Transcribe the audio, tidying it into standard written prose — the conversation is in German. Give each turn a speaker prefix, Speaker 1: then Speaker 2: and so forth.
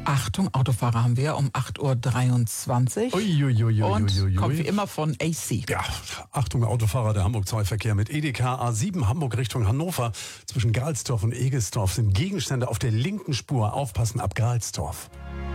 Speaker 1: Achtung, Autofahrer haben wir um 8.23 Uhr. Und kommt wie immer von AC.
Speaker 2: Ja, Achtung, Autofahrer, der Hamburg-2-Verkehr mit EDK A7 Hamburg Richtung Hannover. Zwischen Galsdorf und Egelsdorf sind Gegenstände auf der linken Spur. Aufpassen ab Galsdorf.